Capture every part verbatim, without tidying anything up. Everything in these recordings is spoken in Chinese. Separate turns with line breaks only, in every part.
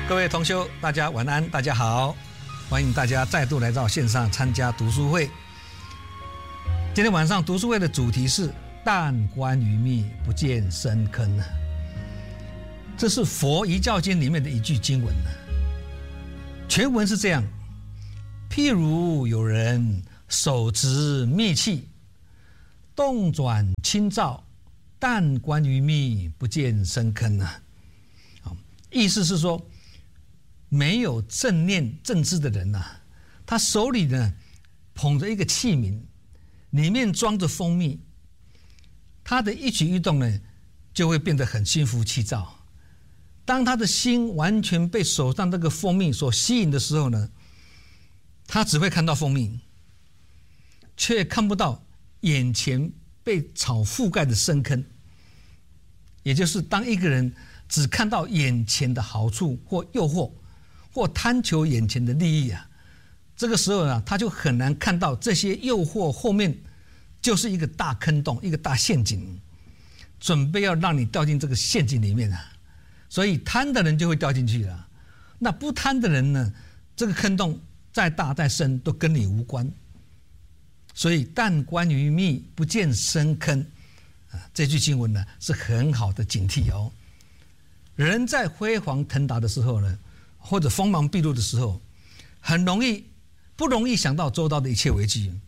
各位同修，大家晚安，大家好，欢迎大家再度来到线上参加读书会。今天晚上读书会的主题是“但观于密，不见深坑”，这是佛遗教经里面的一句经文。全文是这样：譬如有人手执密器，动转轻照，但观于密，不见深坑啊。意思是说，没有正念正知的人呐、啊，他手里呢捧着一个器皿，里面装着蜂蜜，他的一举一动呢就会变得很心浮气躁。当他的心完全被手上这个蜂蜜所吸引的时候呢，他只会看到蜂蜜，却看不到眼前被草覆盖的深坑。也就是当一个人只看到眼前的好处或诱惑，或贪求眼前的利益啊，这个时候呢，他就很难看到这些诱惑后面就是一个大坑洞，一个大陷阱，准备要让你掉进这个陷阱里面啊。所以贪的人就会掉进去了，那不贪的人呢，这个坑洞再大再深都跟你无关。所以但观于密，不见深坑啊，这句经文呢是很好的警惕哦。人在辉煌腾达的时候呢，或者锋芒毕露的时候，很容易不容易想到周遭的一切危机，因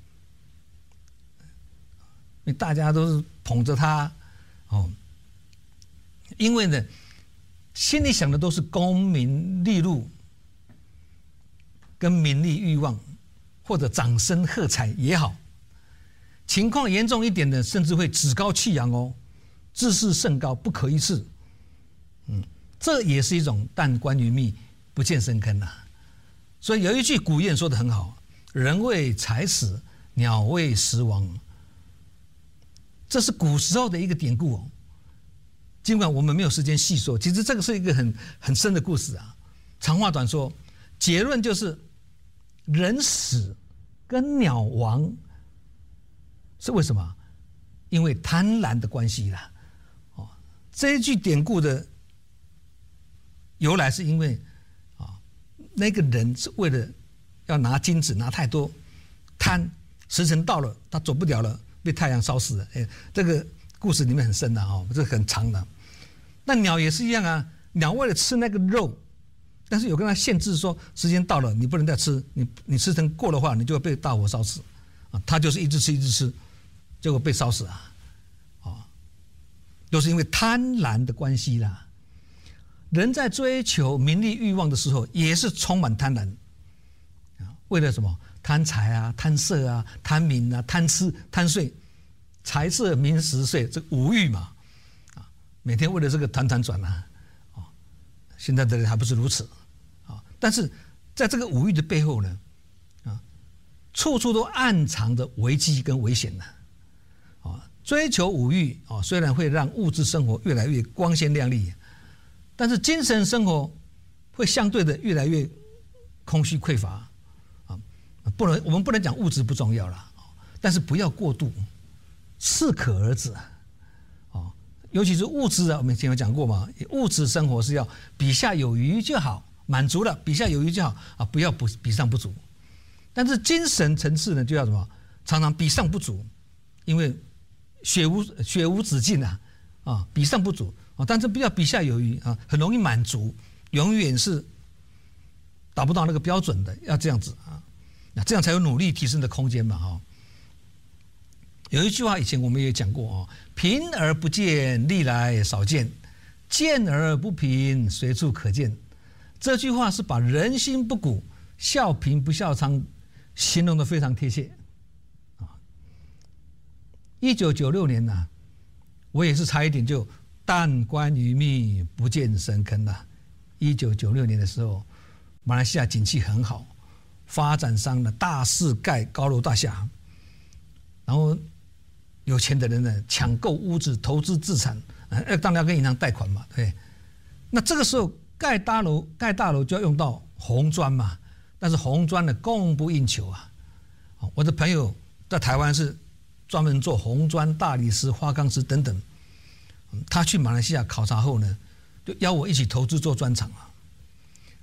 为大家都是捧着他哦，因为呢心里想的都是功名利禄跟名利欲望，或者掌声喝彩也好，情况严重一点的甚至会趾高气扬哦，自视甚高，不可一世。嗯，这也是一种但观于密，不见深坑啊。所以有一句古谚说得很好：人为财死，鸟为食亡。这是古时候的一个典故哦。尽管我们没有时间细说，其实这个是一个很很深的故事啊。长话短说，结论就是人死跟鸟亡是为什么？因为贪婪的关系啦。哦，这一句典故的由来是因为啊，那个人是为了要拿金子拿太多，贪，时辰到了他走不了了，被太阳烧死了。哎，这个故事里面很深的哦，这很长的。那鸟也是一样啊，鸟为了吃那个肉，但是有跟它限制说时间到了你不能再吃，你你时辰过的话你就会被大火烧死啊。它就是一直吃一直吃，结果被烧死啊，啊，都是因为贪婪的关系啦。人在追求名利欲望的时候，也是充满贪婪啊，为了什么？贪财啊，贪色啊，贪名啊，贪吃贪睡，财色名食睡，这五欲嘛。每天为了这个团团转啊，啊，现在的人还不是如此啊。但是在这个五欲的背后呢，啊，处处都暗藏着危机跟危险呢。啊，追求五欲啊，虽然会让物质生活越来越光鲜亮丽，但是精神生活会相对的越来越空虚匮乏啊。不能，我们不能讲物质不重要了，但是不要过度，适可而止啊。尤其是物质啊，我们以前有讲过嘛，物质生活是要比下有余就好，满足了比下有余就好啊，不要不比上不足。但是精神层次呢，就要什么？常常比上不足，因为血无血无止境啊，啊，比上不足啊，但是不要比下有余啊，很容易满足，永远是达不到那个标准的，要这样子啊，那这样才有努力提升的空间嘛，哈。有一句话以前我们也讲过哦，贫而不见，历来少见；见而不贫，随处可见。这句话是把人心不古、笑贫不笑娼形容的非常贴切啊。一九九六年呢、啊，我也是差一点就但观于密，不见深坑了。一九九六年的时候，马来西亚景气很好，发展商呢大肆盖高楼大厦，然后有钱的人呢抢购屋子投资自产，呃，当然要跟银行贷款嘛，对。那这个时候盖大楼盖大楼就要用到红砖嘛，但是红砖呢供不应求啊。我的朋友在台湾是专门做红砖、大理石、花岗石等等，他去马来西亚考察后呢，就邀我一起投资做砖厂啊。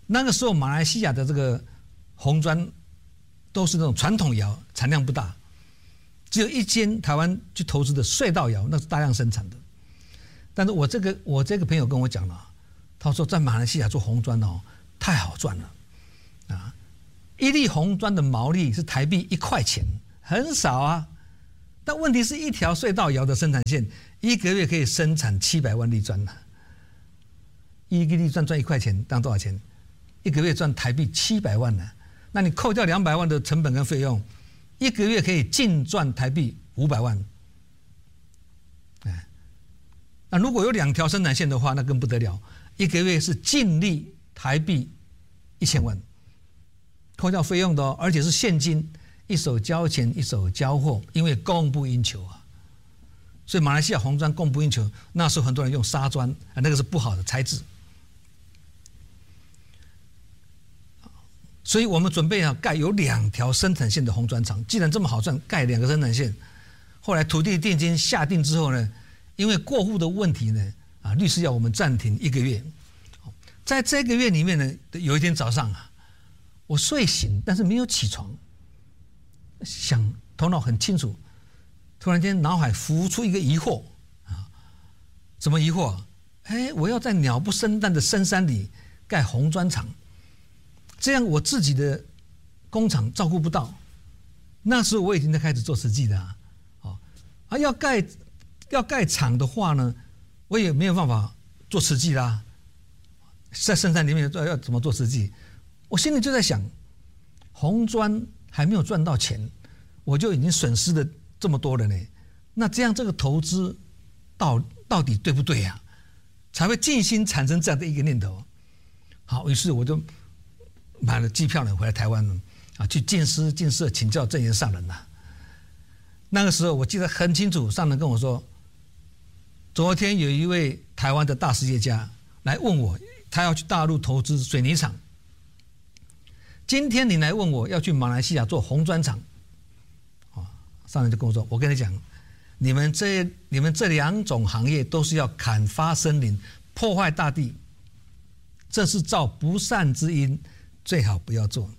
那个时候马来西亚的这个红砖都是那种传统窑，产量不大，只有一间台湾去投资的隧道窑，那是大量生产的。但是我这个我这个朋友跟我讲了，他说在马来西亚做红砖哦太好赚了啊，一粒红砖的毛利是台币一块钱，很少啊。但问题是一条隧道窑的生产线一个月可以生产七百万粒砖呢，一个粒砖赚一块钱，当多少钱？一个月赚台币七百万呢。那你扣掉两百万的成本跟费用，一个月可以净赚台币五百万。哎，那如果有两条生产线的话，那更不得了，一个月是净利台币一千万，扣掉费用的哦，而且是现金，一手交钱一手交货，因为供不应求啊。所以马来西亚红砖供不应求，那时候很多人用砂砖啊，那个是不好的材质。所以我们准备要盖有两条生产线的红砖厂，既然这么好赚，盖两个生产线。后来土地定金下定之后呢，因为过户的问题呢，啊，律师要我们暂停一个月。在这个月里面呢，有一天早上啊，我睡醒，但是没有起床，想头脑很清楚，突然间脑海浮出一个疑惑啊，什么疑惑？哎，我要在鸟不生蛋的深山里盖红砖厂。这样我自己的工厂照顾不到，那时候我已经在开始做实际的啊，哦，啊要盖要盖厂的话呢，我也没有办法做实际啦，在深山里面要怎么做实际？我心里就在想，红砖还没有赚到钱，我就已经损失了这么多了呢，那这样这个投资到到底对不对呀？才会尽心产生这样的一个念头。好，于是我就买了机票呢，回来台湾啊，去进师进社请教证严上人呐。那个时候我记得很清楚，上人跟我说，昨天有一位台湾的大实业家来问我，他要去大陆投资水泥厂。今天你来问我要去马来西亚做红砖厂，啊，上人就跟我说，我跟你讲，你们这你们这两种行业都是要砍伐森林、破坏大地，这是造不善之因。最好不要做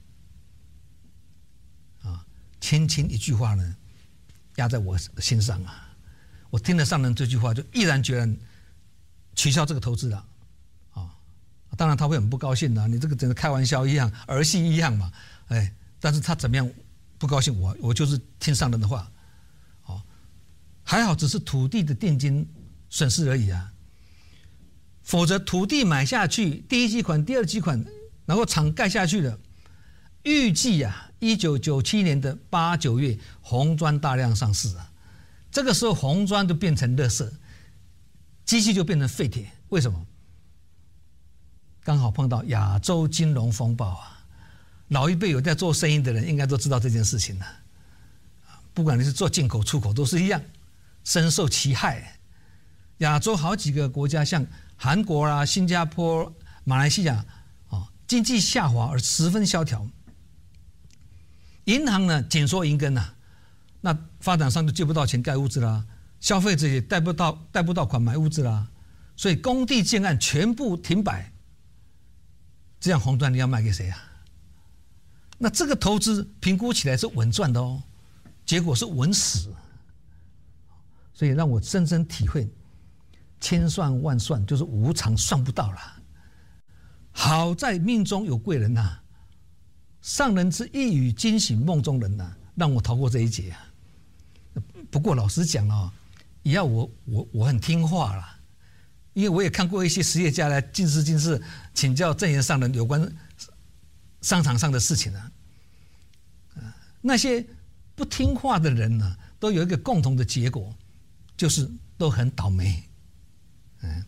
啊！轻轻一句话呢，压在我心上啊！我听了上人这句话，就毅然决然取消这个投资了啊！当然他会很不高兴的、啊，你这个整个开玩笑一样，儿戏一样嘛，哎，但是他怎么样不高兴我，我就是听上人的话，哦，还好只是土地的定金损失而已啊，否则土地买下去，第一期款、第二期款。然后厂盖下去了，预计啊，一九九七年的八九月，红砖大量上市啊。这个时候红砖就变成垃圾，机器就变成废铁。为什么？刚好碰到亚洲金融风暴啊！老一辈有在做生意的人，应该都知道这件事情了。不管你是做进口、出口，都是一样，深受其害。亚洲好几个国家，像韩国啦、新加坡、马来西亚。经济下滑而十分萧条，银行呢紧缩银根啊，那发展商就借不到钱盖屋子啦，消费者也贷不到贷不到款买屋子啦，所以工地建案全部停摆。这样红砖你要卖给谁啊？那这个投资评估起来是稳赚的哦，结果是稳死，所以让我深深体会，千算万算就是无常算不到了。好在命中有贵人呐、啊，上人之一语惊醒梦中人呐、啊，让我逃过这一劫啊。不过老实讲哦，也要我我我很听话啦，因为我也看过一些实业家来进师进士请教证严上人有关商场上的事情啊。那些不听话的人呢、啊，都有一个共同的结果，就是都很倒霉，嗯。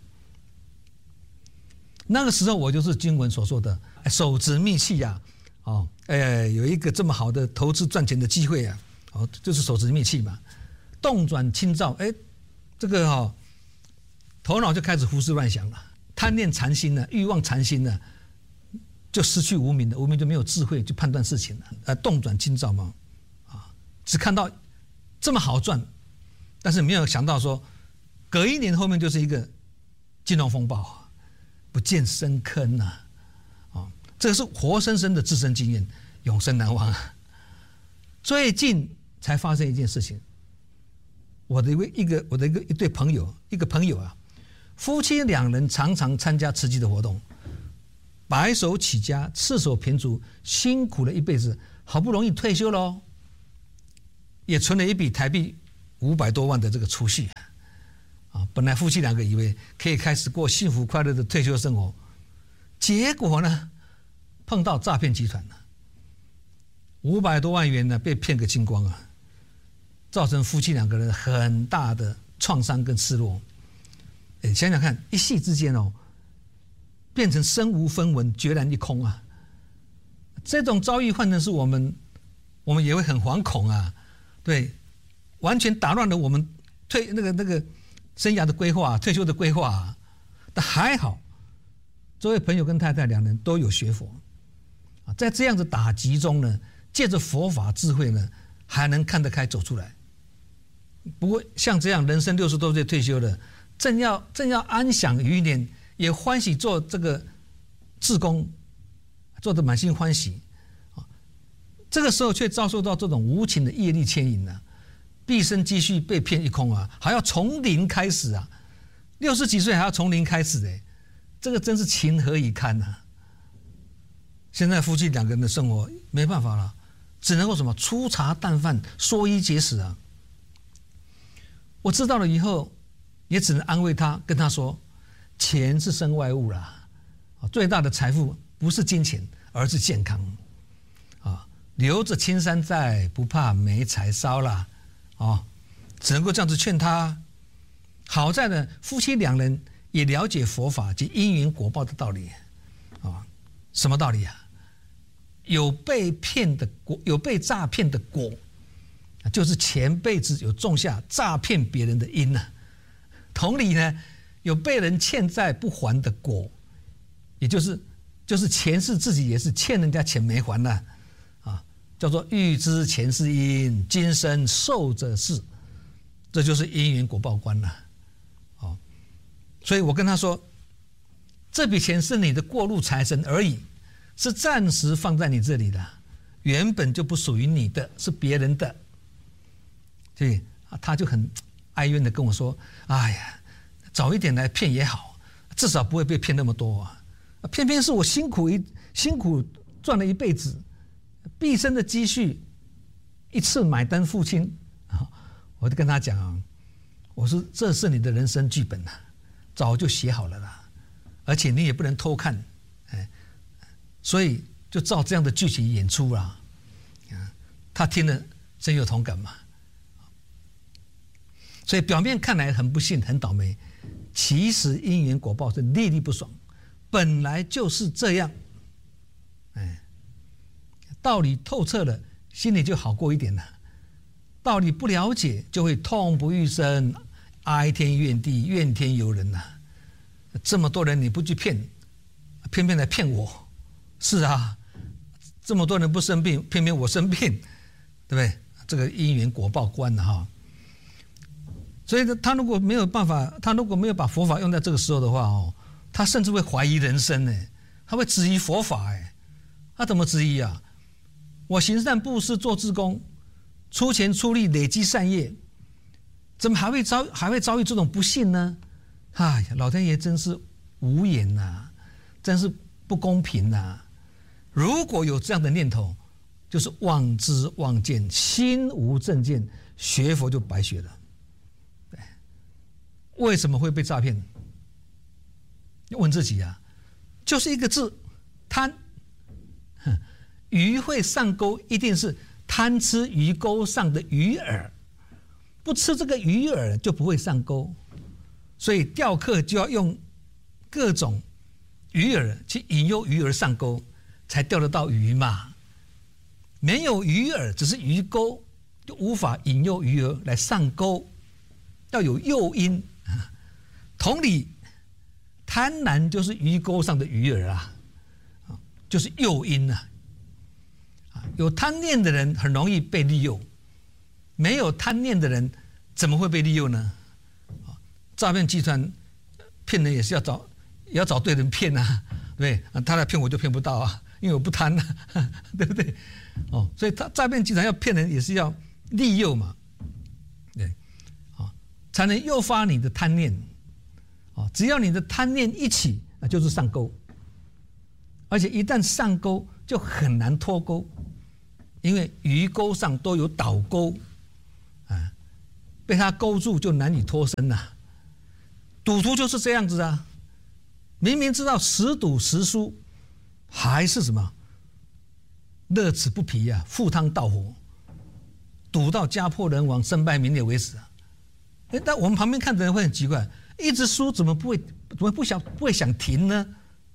那个时候我就是经文所说的手执密器呀、啊，哦，哎，有一个这么好的投资赚钱的机会啊，哦，就是手执密器嘛，动转轻躁，哎，这个哈、哦，头脑就开始胡思乱想了，贪念缠心了，欲望缠心了，就失去无明了，无明就没有智慧去判断事情了，呃，动转轻躁嘛，啊，只看到这么好赚，但是没有想到说，隔一年后面就是一个金融风暴。不见深坑呐、啊， 这个是活生生的自身经验，永生难忘啊。最近才发生一件事情，我的一位一个我的一个一对朋友，一个朋友啊，夫妻两人常常参加慈济的活动，白手起家，赤手偏足，辛苦了一辈子，好不容易退休喽，也存了一笔台币五百多万的这个储蓄啊。本来夫妻两个以为可以开始过幸福快乐的退休生活，结果呢，碰到诈骗集团了，五百多万元呢被骗个精光啊，造成夫妻两个人很大的创伤跟失落。哎，想想看，一夕之间哦，变成身无分文，决然一空啊！这种遭遇换成是我们，我们也会很惶恐啊，对，完全打乱了我们退那个那个生涯的规划、退休的规划啊。但还好，这位朋友跟太太两人都有学佛啊，在这样子打击中呢，借着佛法智慧呢，还能看得开走出来。不过像这样人生六十多岁退休的，正要正要安享余年，也欢喜做这个志工，做得满心欢喜啊，这个时候却遭受到这种无情的业力牵引啊，毕生积蓄被骗一空啊，还要从零开始啊，六十几岁还要从零开始哎，这个真是情何以堪啊！现在夫妻两个人的生活没办法了，只能够什么粗茶淡饭，说衣节食啊。我知道了以后，也只能安慰他，跟他说，钱是身外物啦，最大的财富不是金钱，而是健康啊！留着青山在，不怕没柴烧啦，啊，只能够这样子劝他。好在呢，夫妻两人也了解佛法及因缘果报的道理啊。什么道理啊？有被骗的果，有被诈骗的果，就是前辈子有种下诈骗别人的因啊。同理呢，有被人欠债不还的果，也就是就是前世自己也是欠人家钱没还呢，啊，叫做欲知前世因，今生受者是，这就是因缘果报观了，哦，所以我跟他说，这笔钱是你的过路财神而已，是暂时放在你这里的，原本就不属于你的，是别人的。所以他就很哀怨的跟我说：“哎呀，早一点来骗也好，至少不会被骗那么多啊！偏偏是我辛苦一辛苦赚了一辈子，毕生的积蓄，一次买单付清啊！”我就跟他讲，我说这是你的人生剧本呐，早就写好了啦，而且你也不能偷看，哎，所以就照这样的剧情演出啦。他听了真有同感嘛。所以表面看来很不幸、很倒霉，其实因缘果报是历历不爽，本来就是这样。哎，道理透彻了，心里就好过一点了；道理不了解，就会痛不欲生，哀天怨地，怨天尤人呐、啊。这么多人你不去骗，偏偏来骗我，是啊，这么多人不生病，偏偏我生病，对不对？这个因缘果报观的哈。所以他如果没有办法，他如果没有把佛法用在这个时候的话哦，他甚至会怀疑人生呢，他会质疑佛法哎，他怎么质疑啊？我行善布施做志工，出钱出力累积善业，怎么还会遭还会遭遇这种不幸呢？哎呀，老天爷真是无言呐、啊，真是不公平呐、啊！如果有这样的念头，就是妄知妄见，心无正见，学佛就白学了。为什么会被诈骗？问自己啊，就是一个字，贪。鱼会上钩，一定是贪吃鱼钩上的鱼饵，不吃这个鱼饵就不会上钩。所以钓客就要用各种鱼饵去引诱鱼儿上钩，才钓得到鱼嘛。没有鱼饵，只是鱼钩，就无法引诱鱼儿来上钩，要有诱因。同理，贪婪就是鱼钩上的鱼饵啊，就是诱因啊。有贪念的人很容易被利诱，没有贪念的人怎么会被利诱呢？诈骗集团骗人也是要找，也要找对人骗啊，对不对？他来骗我就骗不到啊，因因为我不贪了，对不对？哦，所以他诈骗集团要骗人也是要利诱嘛，对，啊，才能诱发你的贪念，啊，只要你的贪念一起，那就是上钩，而且一旦上钩就很难脱钩，因为鱼钩上都有倒钩，啊，被他勾住就难以脱身了。赌徒就是这样子啊，明明知道十赌十输，还是什么？乐此不疲啊，赴汤蹈火，赌到家破人亡、身败名裂为止啊！哎，但我们旁边看的人会很奇怪，一直输怎么不会，怎么不想不会想停呢？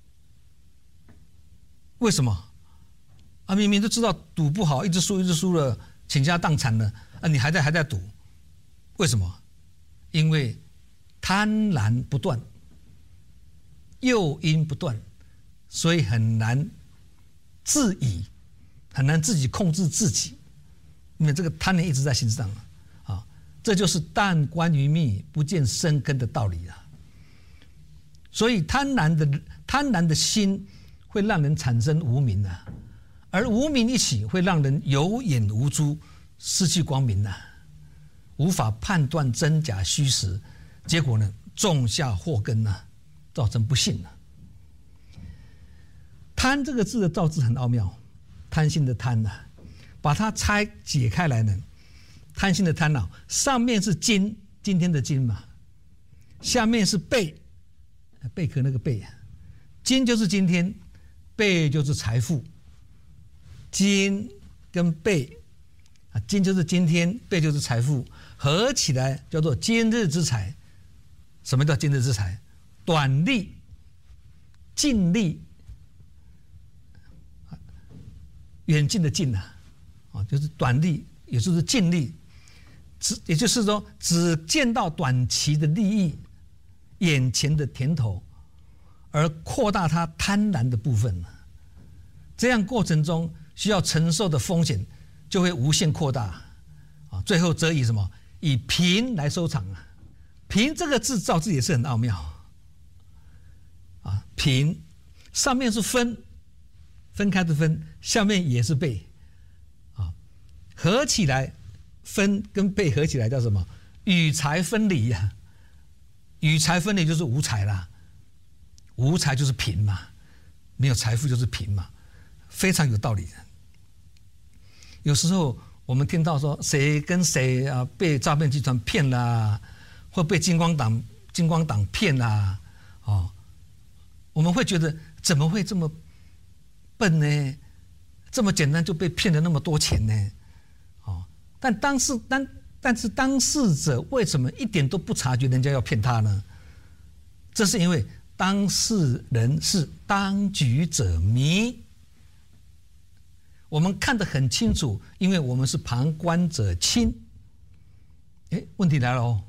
为什么？啊，明明都知道赌不好，一直输一直输了，倾家荡产了啊，你还在还在赌，为什么？因为贪婪不断，诱因不断，所以很难自已。很难自己控制自己，因为这个贪念一直在心上啊，这就是淡观于密，不见深根的道理啊。所以贪婪的贪婪的心会让人产生无明啊，而无明一起会让人有眼无珠，失去光明啊，无法判断真假虚实，结果呢，种下祸根啊，造成不幸啊。贪这个字的造字很奥妙。贪心的贪呐、啊，把它拆解开来呢，贪心的贪恼，上面是今今天的今嘛，下面是贝，贝壳那个贝啊，今就是今天，贝就是财富，今跟贝啊，今就是今天，贝就是财富，合起来叫做今日之财。什么叫今日之财？短利、近利。远近的近啊，啊，就是短利，也就是近利，只也就是说，只见到短期的利益、眼前的甜头，而扩大它贪婪的部分。这样过程中需要承受的风险就会无限扩大，啊，最后则以什么？以贫来收场啊！贫这个字造字也是很奥妙，啊，贫上面是分。分开的分，下面也是贝，啊，合起来，分跟贝合起来叫什么？与财分离呀、啊，与财分离就是无财啦，无财就是贫嘛，没有财富就是贫嘛，非常有道理的。有时候我们听到说谁跟谁啊被诈骗集团骗啦，或被金光党金光党骗啦，哦，我们会觉得怎么会这么笨呢？这么简单就被骗了那么多钱呢？哦，但当事但但是当事者为什么一点都不察觉人家要骗他呢？这是因为当事人是当局者迷，我们看得很清楚，因为我们是旁观者清。哎，问题来了哦，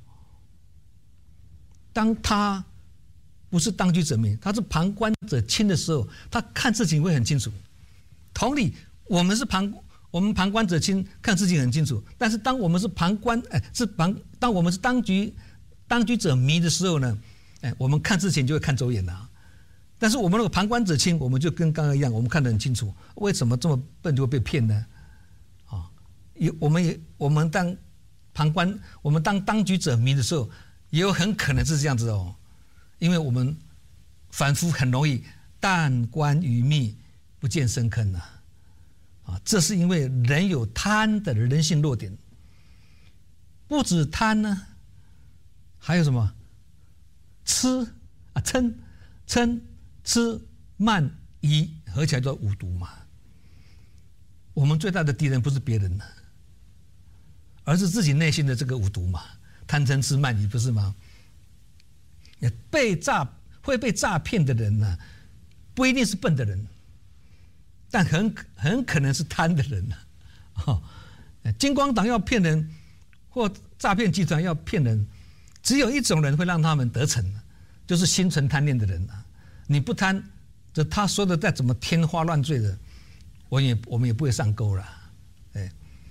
当他不是当局者迷，他是旁观者清的时候，他看事情会很清楚。同理，我们是旁我们旁观者清，看事情很清楚。但是当我们是旁观，哎，是旁，当我们是当局当局者迷的时候呢，哎，我们看事情就会看走眼了。但是我们那个旁观者清，我们就跟刚刚一样，我们看得很清楚，为什么这么笨就会被骗呢？啊，也我们也我们当旁观，我们当当局者迷的时候，也有很可能是这样子哦。因为我们凡夫很容易淡观于密，不见深坑啊，啊，这是因为人有贪的人性弱点，不止贪呢，还有什么？痴啊，嗔、嗔、痴、慢、疑，合起来叫五毒嘛。我们最大的敌人不是别人，而是自己内心的这个五毒嘛，贪嗔痴慢疑，不是吗？被诈会被诈骗的人呢、啊，不一定是笨的人，但很很可能是贪的人、啊哦、金光党要骗人，或诈骗集团要骗人，只有一种人会让他们得逞，就是心存贪念的人、啊、你不贪，这他说的再怎么天花乱坠的，我也我们也不会上钩了。哎，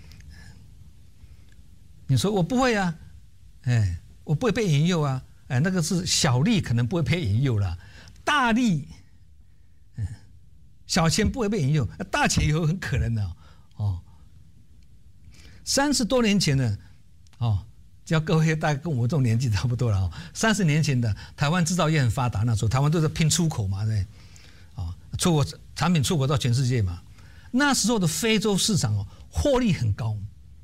你说我不会啊，哎，我不会被引诱啊。哎，那个是小利，可能不会被引诱了。大利，嗯， 小钱不会被引诱，大钱以后很可能的哦。三十多年前呢，哦，只要各位大概跟我这种年纪差不多了哦。三十年前的台湾制造业很发达，那时候台湾都在拼出口嘛，对，啊，出口产品出口到全世界嘛。那时候的非洲市场哦，获利很高，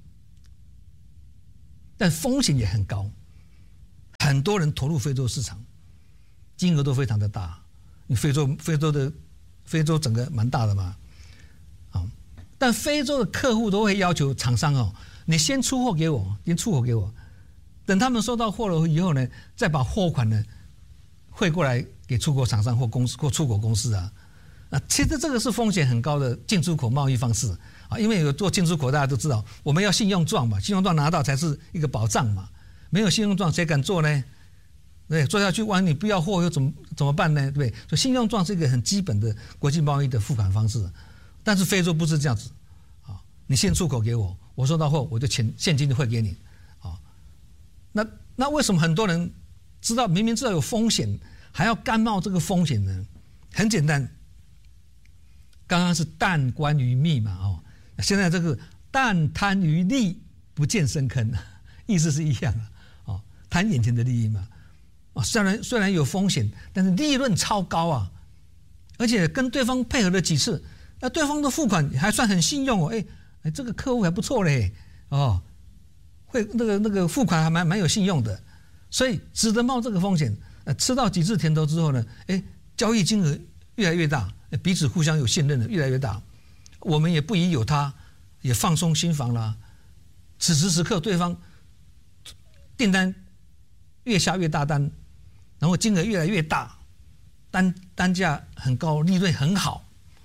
但风险也很高，很多人投入非洲市场，金额都非常的大。你非洲非洲的非洲整个蛮大的嘛，啊，但非洲的客户都会要求厂商哦，你先出货给我，先出口给我，等他们收到货了以后呢，再把货款呢汇过来给出口厂商或公司或出口公司啊。啊，其实这个是风险很高的进出口贸易方式啊，因为有做进出口，大家都知道，我们要信用状嘛，信用状拿到才是一个保障嘛，没有信用状谁敢做呢？对，做下去，万一你不要货又怎么怎么办呢？对不对？所以信用状是一个很基本的国际贸易的付款方式，但是非洲不是这样子啊，你先出口给我，我收到货我就钱现金就汇给你啊。那那为什么很多人知道明明知道有风险，还要甘冒这个风险呢？很简单。刚刚是弹关于密嘛，哦，现在这个弹贪于利，不见深坑，意思是一样的，哦，贪眼前的利益嘛，哦，虽然虽然有风险，但是利润超高啊，而且跟对方配合了几次，那对方的付款还算很信用哦，哎哎，这个客户还不错嘞，哦，会那个那个付款还蛮蛮有信用的，所以值得冒这个风险，呃，吃到几次甜头之后呢，哎，交易金额越来越大。彼此互相有信任的越来越大，我们也不疑有他，也放松心防了。此时此刻，对方订单越下越大单，然后金额越来越大，单单价很高，利润很好。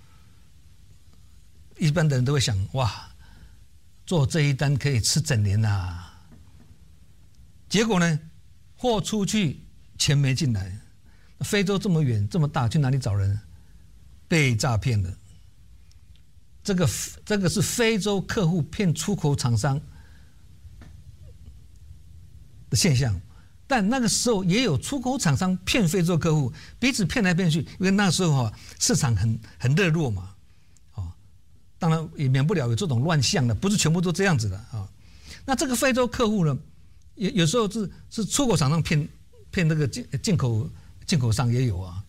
一般的人都会想：哇，做这一单可以吃整年啊！结果呢，货出去，钱没进来。非洲这么远这么大，去哪里找人？被诈骗了，这个这个是非洲客户骗出口厂商的现象，但那个时候也有出口厂商骗非洲客户，彼此骗来骗去，因为那时候哈市场很很热络嘛，啊，当然也免不了有这种乱象的，不是全部都这样子的啊。那这个非洲客户呢，有有时候是是出口厂商骗骗那个进进口进口商也有啊。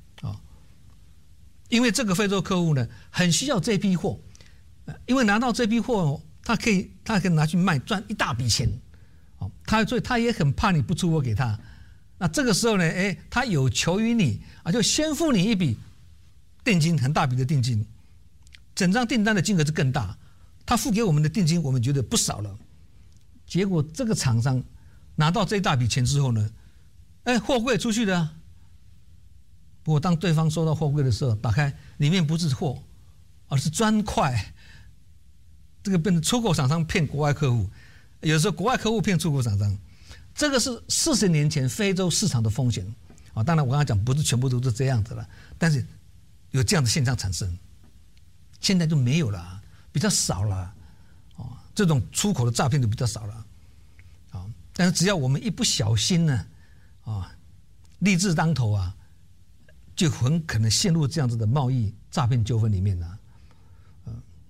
因为这个非洲客户呢，很需要这批货，因为拿到这批货，他可以他可以拿去卖，赚一大笔钱，哦，他所以他也很怕你不出货给他。那这个时候呢，哎，他有求于你啊，就先付你一笔定金，很大笔的定金，整张订单的金额是更大。他付给我们的定金，我们觉得不少了。结果这个厂商拿到这一大笔钱之后呢，哎，货柜出去了。不过，当对方收到货柜的时候，打开里面不是货，而是砖块。这个变成出口厂商骗国外客户，有时候国外客户骗出口厂商。这个是四十年前非洲市场的风险啊。当然，我刚才讲不是全部都是这样子了，但是有这样的现象产生。现在就没有了，比较少了。哦，这种出口的诈骗就比较少了。啊，但是只要我们一不小心呢，啊，利字当头啊。就很可能陷入这样子的贸易诈骗纠纷里面呢、啊。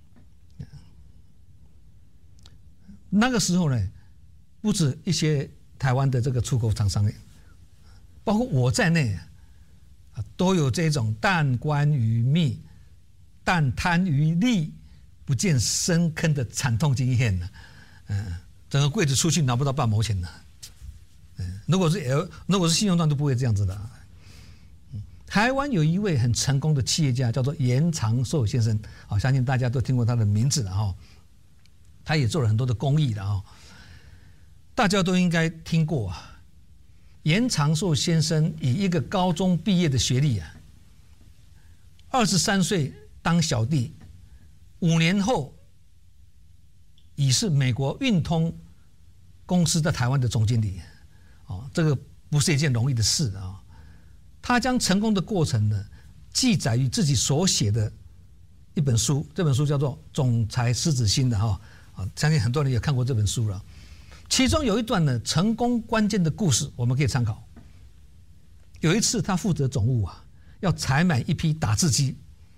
那个时候呢，不止一些台湾的这个出口厂商，包括我在内啊，都有这种弹关于密、弹贪于利、不见深坑的惨痛经验呢。嗯，整个柜子出去拿不到半毛钱呢。嗯，如果是 L， 如果是信用状就不会这样子的。台湾有一位很成功的企业家，叫做严长寿先生，好，相信大家都听过他的名字了哈。他也做了很多的公益的哈，大家都应该听过啊。严长寿先生以一个高中毕业的学历啊，二十三岁当小弟，五年后已是美国运通公司在台湾的总经理，啊，这个不是一件容易的事啊。他将成功的过程呢，记载于自己所写的一本书，这本书叫做《总裁狮子心》的哈，啊，相信很多人也看过这本书了。其中有一段呢，成功关键的故事，我们可以参考。有一次，他负责总务啊，要采买一批打字机，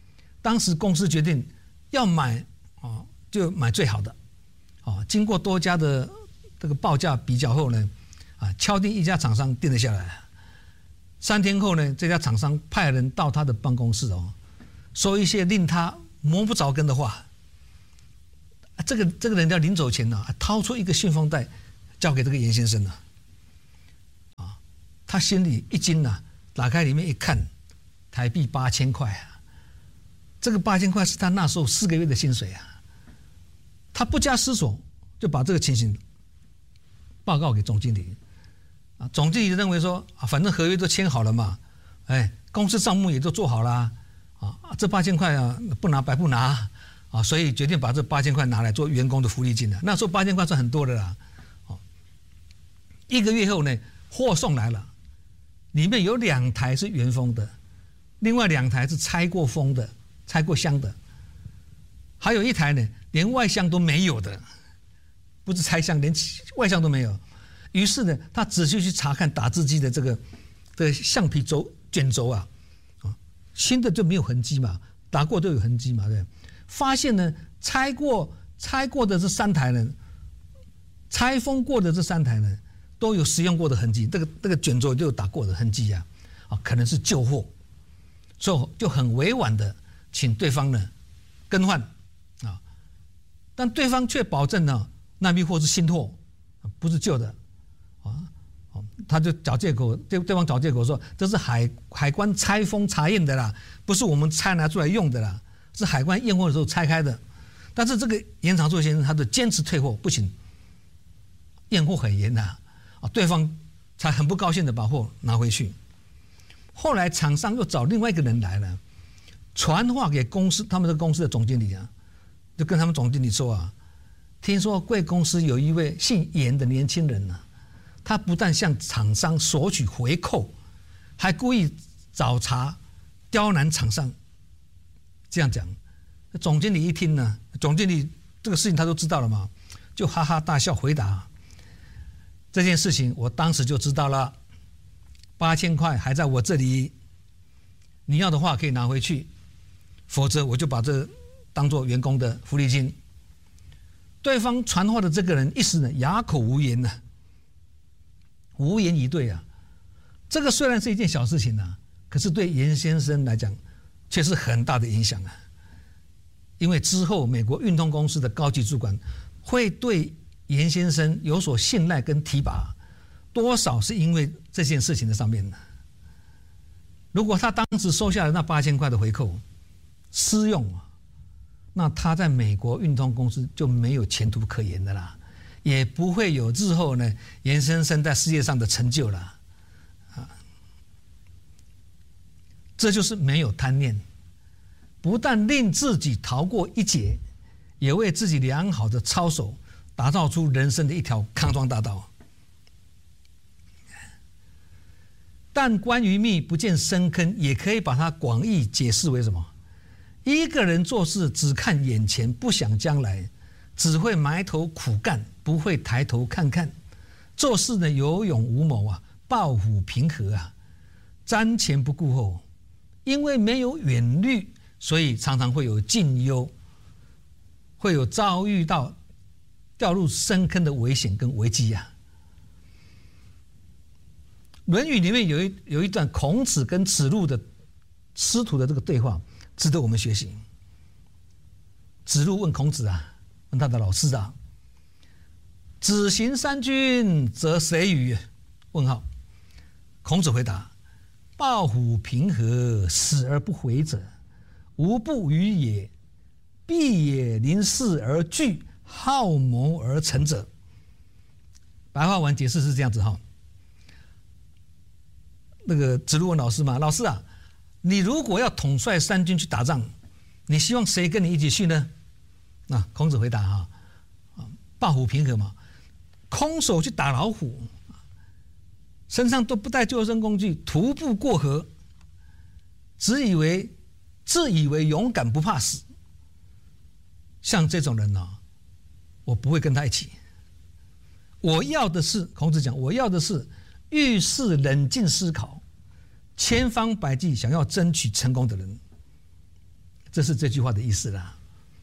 当时公司决定要买啊，就买最好的啊。经过多家的这个报价比较后呢，啊，敲定一家厂商定了下来。三天后呢，这家厂商派人到他的办公室哦，说一些令他摸不着根的话。这个这个人要临走前呢、啊，掏出一个信封袋，交给这个严先生了。啊，他心里一惊呐、啊，打开里面一看，台币八千块啊！这个八千块是他那时候四个月的薪水啊！他不加思索就把这个情形报告给总经理。啊，总经理认为说啊，反正合约都签好了嘛，哎，公司账目也都做好了，啊，这八千块啊不拿白不拿。啊，所以决定把这八千块拿来做员工的福利金了。那时候八千块算很多的啦。哦，一个月后呢，货送来了，里面有两台是原封的，另外两台是拆过封的、拆过箱的，还有一台呢，连外箱都没有的，不是拆箱，连外箱都没有。于是呢，他仔细去查看打字机的这个这个橡皮轴卷轴啊，啊，新的就没有痕迹嘛，打过都有痕迹嘛，对。发现呢，拆过拆过的这三台呢，拆封过的这三台呢，都有使用过的痕迹，这个这个卷轴就有打过的痕迹呀、啊，啊，可能是旧货，所以就很委婉的请对方呢更换啊，但对方却保证呢那批货是新货，不是旧的啊，他就找借口，对对方找借口说这是海海关拆封查验的啦，不是我们拆拿出来用的啦。是海关验货的时候拆开的，但是这个严长寿先生他就坚持退货，不行，验货很严呐，啊，对方才很不高兴的把货拿回去。后来厂商又找另外一个人来了，传话给公司他们的公司的总经理啊，就跟他们总经理说啊，听说贵公司有一位姓严的年轻人呢、啊，他不但向厂商索取回扣，还故意找茬刁难厂商。这样讲，总经理一听呢，总经理这个事情他都知道了嘛，就哈哈大笑回答：这件事情我当时就知道了，八千块还在我这里，你要的话可以拿回去，否则我就把这当做员工的福利金。对方传话的这个人一时呢哑口无言呢、啊，无言以对啊。这个虽然是一件小事情啊，可是对严先生来讲，却是很大的影响啊！因为之后美国运通公司的高级主管会对严先生有所信赖跟提拔，多少是因为这件事情的上面的。如果他当时收下了那八千块的回扣，私用啊，那他在美国运通公司就没有前途可言的啦，也不会有日后呢严先生在事业上的成就了。这就是没有贪念，不但令自己逃过一劫，也为自己良好的操守打造出人生的一条康庄大道。但关于密不见深坑，也可以把它广义解释为什么？一个人做事只看眼前，不想将来，只会埋头苦干，不会抬头看看。做事呢有勇无谋啊，抱虎平和啊，瞻前不顾后。因为没有远虑，所以常常会有近忧，会有遭遇到掉入深坑的危险跟危机啊。《论语》里面有一有一段孔子跟子路的师徒的这个对话，值得我们学习。子路问孔子啊，问他的老师啊：“子行三军，则谁与？”问号。孔子回答：“抱虎平和，死而不回者，无不与也；必也临事而惧，好谋而成者。”白话文解释是这样子哈。那个子路问老师嘛，老师啊，你如果要统帅三军去打仗，你希望谁跟你一起去呢？那、啊、孔子回答哈，抱虎平和嘛，空手去打老虎，身上都不带救生工具，徒步过河，只以为自以为勇敢不怕死，像这种人呢、啊，我不会跟他一起。我要的是，孔子讲，我要的是遇事冷静思考，千方百计想要争取成功的人。 这是这句话的意思啦。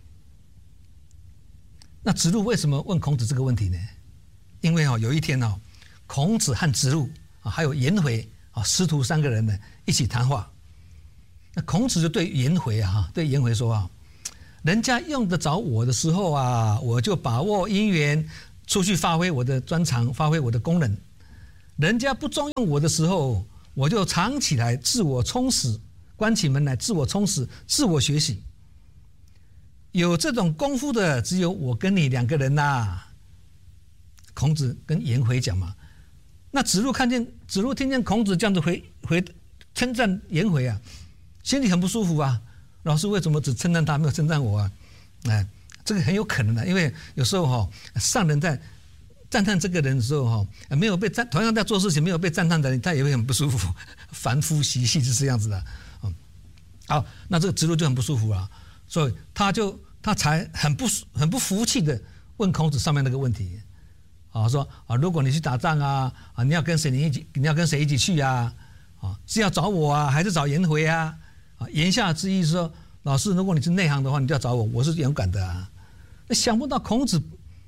那子路为什么问孔子这个问题呢？因为有一天孔子和子路还有颜回师徒三个人呢一起谈话。那孔子就对颜回啊，对颜回说啊，人家用得着我的时候啊，我就把握因缘出去发挥我的专长，发挥我的功能；人家不重用我的时候，我就藏起来自我充实，关起门来自我充实，自我学习。有这种功夫的只有我跟你两个人呐。孔子跟颜回讲嘛，那子路看见子路听见孔子这样子回回称赞颜回啊，心里很不舒服啊。老师为什么只称赞他，没有称赞我啊？哎，这个很有可能的，因为有时候哈、哦，上人在赞叹这个人的时候哈、哦，没有被赞，同样在做事情没有被赞叹的人，他也会很不舒服。凡夫习气是这样子的。嗯，好，那这个子路就很不舒服了，所以他就他才很不很不服气的问孔子上面那个问题。啊，说啊，如果你去打仗啊，啊，你要跟谁你一起，你要跟谁一起去啊？啊，是要找我啊，还是找颜回啊？啊，言下之意是说，老师，如果你是内行的话，你就要找我，我是勇敢的啊。那想不到孔子，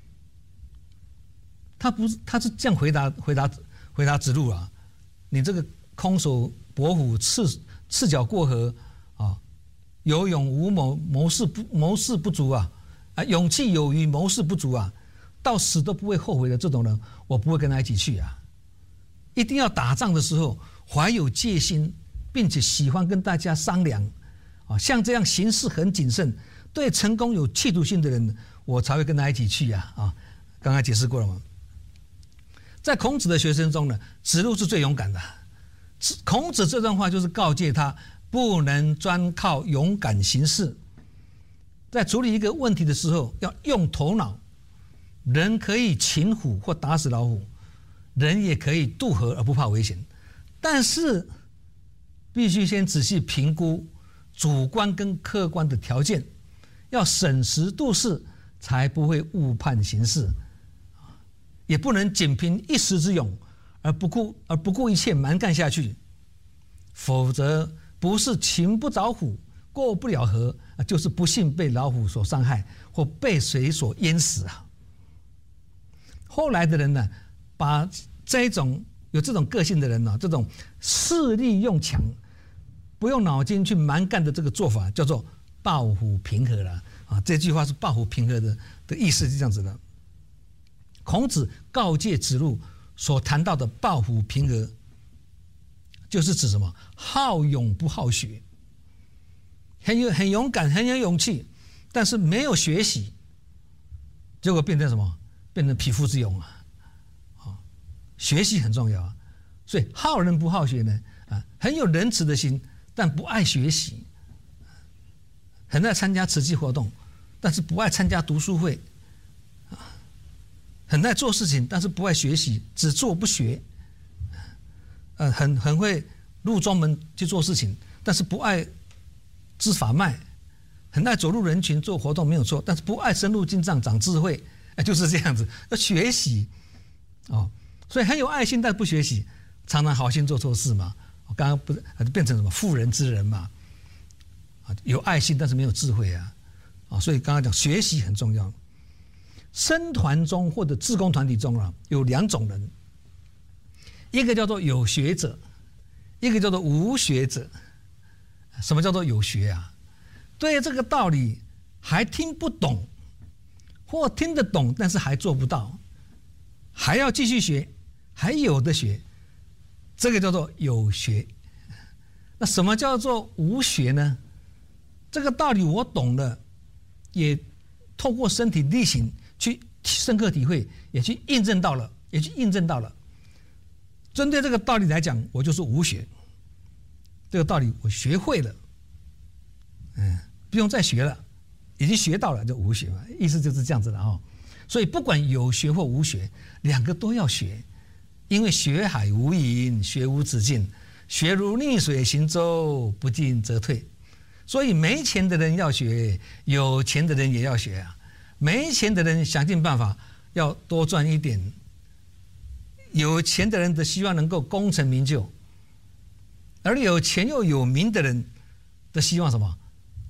他不是，他是这样回答回答回答子路啊，你这个空手搏虎，赤赤脚过河啊，有勇无谋，谋事不谋事不足啊，啊，勇气有余，谋事不足啊。到死都不会后悔的这种人，我不会跟他一起去啊！一定要打仗的时候怀有戒心，并且喜欢跟大家商量啊，像这样行事很谨慎、对成功有企图心的人，我才会跟他一起去呀！啊，刚才解释过了嘛。在孔子的学生中呢，子路是最勇敢的。孔子这段话就是告诫他，不能专靠勇敢行事，在处理一个问题的时候要用头脑。人可以擒虎或打死老虎，人也可以渡河而不怕危险，但是必须先仔细评估主观跟客观的条件，要审时度势，才不会误判形势。也不能仅凭一时之勇而不顾而不顾一切蛮干下去，否则不是擒不着虎过不了河，就是不幸被老虎所伤害或被水所淹死啊。后来的人呢，把这种有这种个性的人呢，这种势力用强，不用脑筋去蛮干的这个做法，叫做抱虎平和了啊。这句话是抱虎平和的的意思是这样子的。孔子告诫子路所谈到的抱虎平和，就是指什么？好勇不好学，很有很勇敢，很有勇气，但是没有学习，结果变成什么？变成匹夫之勇啊！啊，学习很重要啊，所以好人不好学呢，啊，很有仁慈的心，但不爱学习，很爱参加慈济活动，但是不爱参加读书会，啊，很爱做事情，但是不爱学习，只做不学，呃，很很会入庄门去做事情，但是不爱知法脉，很爱走入人群做活动没有错，但是不爱深入经藏长智慧。就是这样子，要学习哦，所以很有爱心，但不学习，常常好心做错事嘛。我刚刚不是变成什么妇人之仁嘛？啊，有爱心但是没有智慧啊，啊，所以刚刚讲学习很重要。僧团中或者志工团体中啊，有两种人，一个叫做有学者，一个叫做无学者。什么叫做有学啊？对这个道理还听不懂。或听得懂，但是还做不到，还要继续学，还有的学，这个叫做有学。那什么叫做无学呢？这个道理我懂了，也透过身体力行去深刻体会，也去印证到了，也去印证到了。针对这个道理来讲，我就是无学。这个道理我学会了，嗯，不用再学了。已经学到了就无学嘛，意思就是这样子的哈。所以不管有学或无学，两个都要学，因为学海无垠，学无止境，学如逆水行舟，不进则退。所以没钱的人要学，有钱的人也要学啊。没钱的人想尽办法要多赚一点，有钱的人的希望能够功成名就，而有钱又有名的人的希望什么？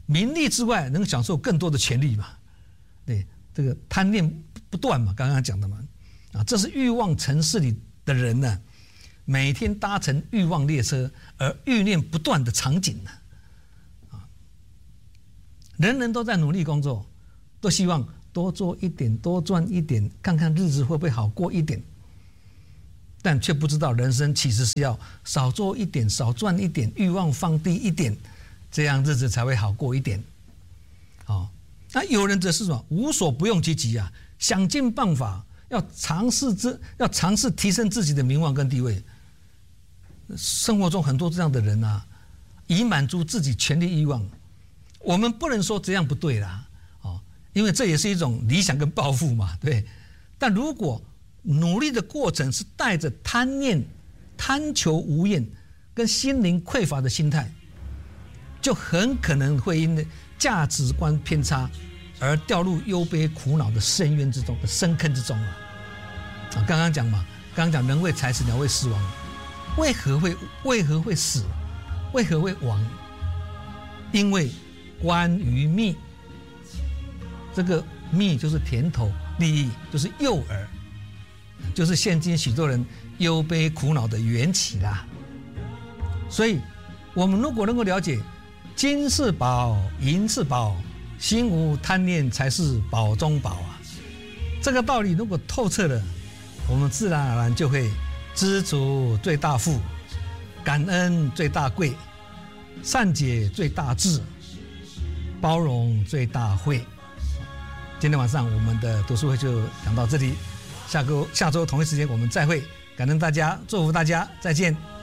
名利之外，能享受更多的权利嘛？对，这个贪念不断嘛，刚刚讲的嘛，啊，这是欲望城市里的人呢、啊，每天搭乘欲望列车而欲念不断的场景呢、啊，啊，人人都在努力工作，都希望多做一点，多赚一点，看看日子会不会好过一点，但却不知道人生其实是要少做一点，少赚一点，欲望放低一点。这样日子才会好过一点，哦，那有人则是什么无所不用其极啊，想尽办法要尝试之，要尝试提升自己的名望跟地位。生活中很多这样的人啊，以满足自己权力欲望。我们不能说这样不对啦，哦，因为这也是一种理想跟抱负嘛，对。但如果努力的过程是带着贪念、贪求无厌跟心灵匮乏的心态，就很可能会因价值观偏差而掉入忧悲苦恼的深渊之中的深坑之中啊！啊，刚刚讲嘛，刚刚讲人为财死，鸟为食亡，为何会为何会死？为何会亡？因为观于蜜，这个蜜就是甜头，利益就是诱饵，就是现今许多人忧悲苦恼的缘起啦。所以，我们如果能够了解。金是宝，银是宝，心无贪念才是宝中宝啊！这个道理如果透彻了，我们自然而然就会知足最大富，感恩最大贵，善解最大智，包容最大慧。今天晚上我们的读书会就讲到这里，下周下周同一时间我们再会，感恩大家，祝福大家，再见。